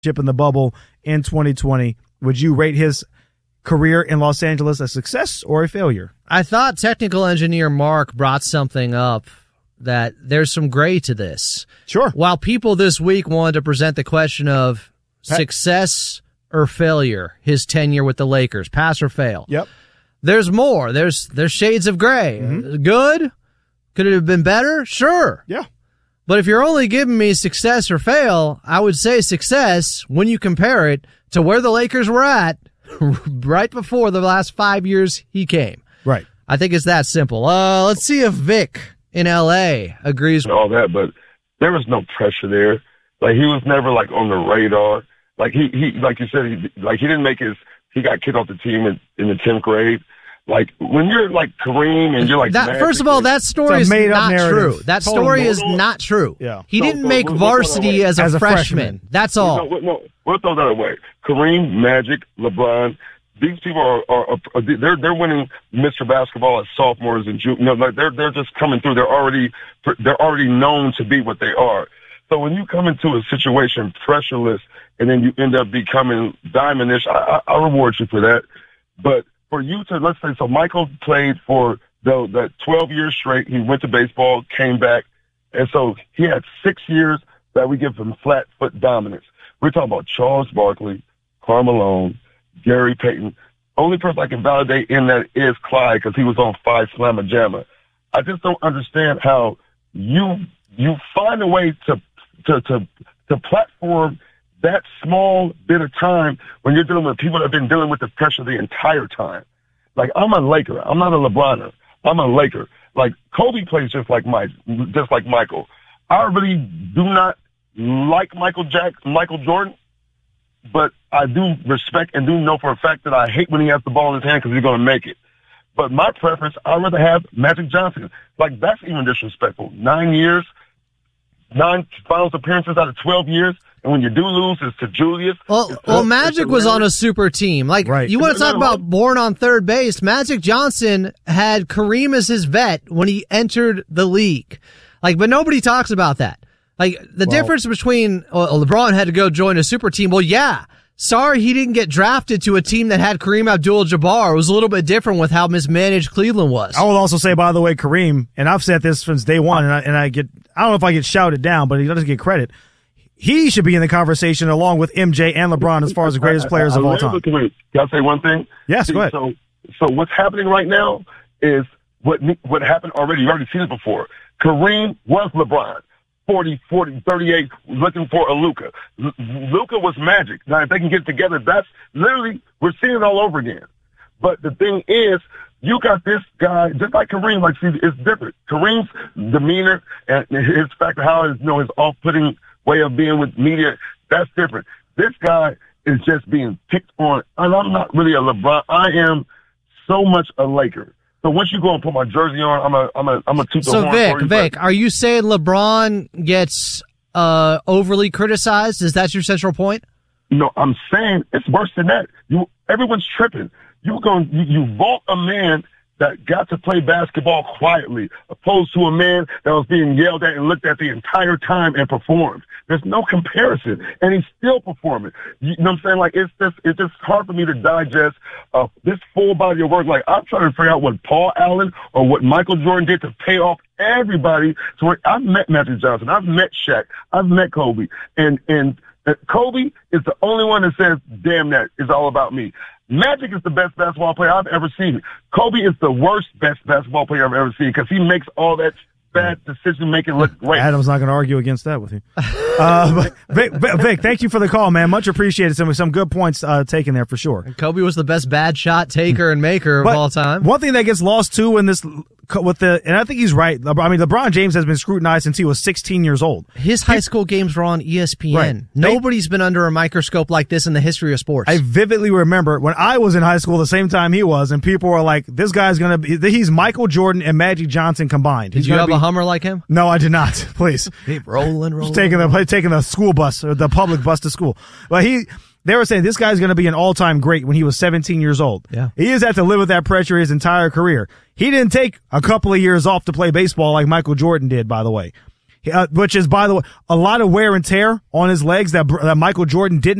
in the bubble in 2020. Would you rate his career in Los Angeles a success or a failure? I thought technical engineer Mark brought something up that there's some gray to this. Sure. While people this week wanted to present the question of success or failure, his tenure with the Lakers, pass or fail. Yep. There's more. There's shades of gray. Mm-hmm. Good? Could it have been better? Sure. Yeah. But if you're only giving me success or fail, I would say success when you compare it to where the Lakers were at right before the last 5 years he came. Right. I think it's that simple. Let's see if Vic in L.A. agrees with all that, but there was no pressure there. Like, he was never, like, on the radar. Like, he like you said, he didn't make he got kicked off the team in the 10th grade. Like, when you're like Kareem and you're like that, first of all, that story is not true. That story is not true. Yeah. He didn't make varsity as a freshman. That's all. No, we'll throw that away. Kareem, Magic, LeBron, these people they're winning Mr. Basketball as sophomores and juniors. Like, they're just coming through. They're already known to be what they are. So when you come into a situation pressureless and then you end up becoming diamondish, I reward you for that. But for you to, let's say, so Michael played for that 12 years straight. He went to baseball, came back, and so he had 6 years that we give him flat foot dominance. We're talking about Charles Barkley, Karl Malone, Gary Payton. Only person I can validate in that is Clyde, because he was on 5 Slamma Jamma. I just don't understand how you find a way to platform that small bit of time when you're dealing with people that have been dealing with the pressure the entire time. Like, I'm a Laker. I'm not a LeBroner. I'm a Laker. Like, Kobe plays just like Michael. I really do not like Michael Jordan, but I do respect and do know for a fact that I hate when he has the ball in his hand because he's going to make it. But my preference, I'd rather have Magic Johnson. Like, that's even disrespectful. 9 years, 9 finals appearances out of 12 years. And when you do lose, it's to Julius. Well, Magic was on a super team. Like, right. You want to talk about born on third base? Magic Johnson had Kareem as his vet when he entered the league. Like, but nobody talks about that. Like, the difference between LeBron had to go join a super team. Well, yeah. Sorry he didn't get drafted to a team that had Kareem Abdul-Jabbar. It was a little bit different with how mismanaged Cleveland was. I will also say, by the way, Kareem, and I've said this since day one, and I don't know if I get shouted down, but he doesn't get credit. He should be in the conversation along with MJ and LeBron as far as the greatest players of all time. Can I say one thing? Yes, go ahead. So what's happening right now is what happened already. You've already seen it before. Kareem was LeBron. 40, 38, looking for a Luka. Luka was Magic. Now, if they can get together, that's literally, we're seeing it all over again. But the thing is, you got this guy, just like Kareem, like, see, it's different. Kareem's demeanor and his fact of how his off-putting way of being with media, that's different. This guy is just being picked on, and I'm not really a LeBron. I am so much a Laker. So once you go and put my jersey on, I'm a toot the horn for you. So Vic, are you saying LeBron gets overly criticized? Is that your central point? No, I'm saying it's worse than that. Everyone's tripping. You vault a man that got to play basketball quietly, opposed to a man that was being yelled at and looked at the entire time and performed. There's no comparison, and he's still performing. You know what I'm saying? Like, it's just hard for me to digest this full body of work. Like, I'm trying to figure out what Paul Allen or what Michael Jordan did to pay off everybody. So I've met Magic Johnson, I've met Shaq, I've met Kobe, and Kobe is the only one that says, "Damn, that is all about me." Magic is the best basketball player I've ever seen. Kobe is the worst best basketball player I've ever seen because he makes all that bad decision-making look great. Adam's not going to argue against that with you. But Vic, thank you for the call, man. Much appreciated. Some good points taken there for sure. And Kobe was the best bad shot taker and maker of all time. One thing that gets lost, too, in this and I think he's right. I mean, LeBron James has been scrutinized since he was 16 years old. His high school games were on ESPN. Right. Nobody's been under a microscope like this in the history of sports. I vividly remember when I was in high school the same time he was, and people were like, this guy's going to be, he's Michael Jordan and Magic Johnson combined. Did you have a Hummer like him? No, I did not. Please. rolling. Taking the school bus or the public bus to school. But they were saying this guy's going to be an all-time great when he was 17 years old. Yeah. He has had to live with that pressure his entire career. He didn't take a couple of years off to play baseball like Michael Jordan did, by the way. Which is, by the way, a lot of wear and tear on his legs that Michael Jordan didn't